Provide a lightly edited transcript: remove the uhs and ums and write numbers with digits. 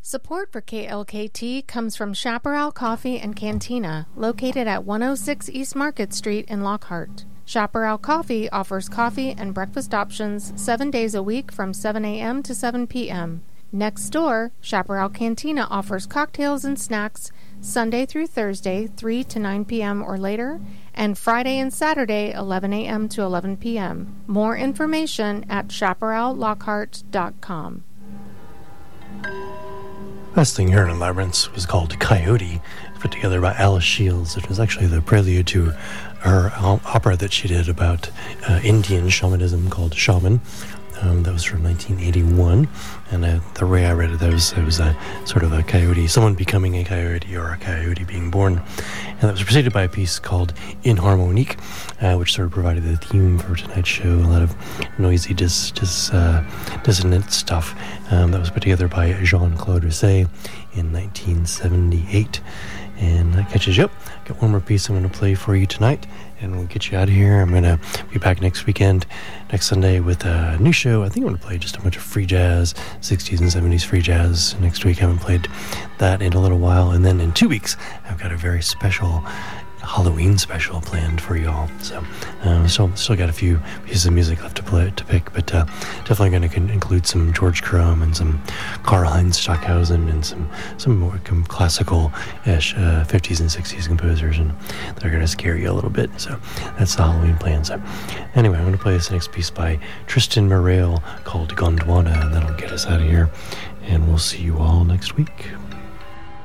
Support for KLKT comes from Chaparral Coffee and Cantina, located at 106 East Market Street in Lockhart. Chaparral Coffee offers coffee and breakfast options 7 days a week from 7 a.m. to 7 p.m. Next door, Chaparral Cantina offers cocktails and snacks Sunday through Thursday, 3 to 9 p.m. or later, and Friday and Saturday, 11 a.m. to 11 p.m. More information at chaparrallockhart.com. Last thing you heard in Labyrinths was called Coyote, put together by Alice Shields. It was actually the prelude to her opera that she did about Indian shamanism called Shaman. That was from 1981, and the way I read it, it was a sort of a coyote, someone becoming a coyote or a coyote being born, and that was preceded by a piece called In Harmonique, which sort of provided the theme for tonight's show, a lot of noisy, dissonant stuff. That was put together by Jean-Claude Rousset in 1978, and that catches you up. Got one more piece I'm going to play for you tonight, and we'll get you out of here. I'm going to be back next Sunday, with a new show. I think I'm going to play just a bunch of free jazz, 60s and 70s free jazz. Next week, I haven't played that in a little while. And then in 2 weeks, I've got a very special Halloween special planned for y'all. So still got a few pieces of music left to pick, but definitely going to include some George Crumb and some Karl-Heinz Stockhausen and some more classical-ish 50s and 60s composers, and they're going to scare you a little bit. So that's the Halloween plan. So anyway, I'm going to play this next piece by Tristan Morel called Gondwana, and that'll get us out of here, and we'll see you all next week.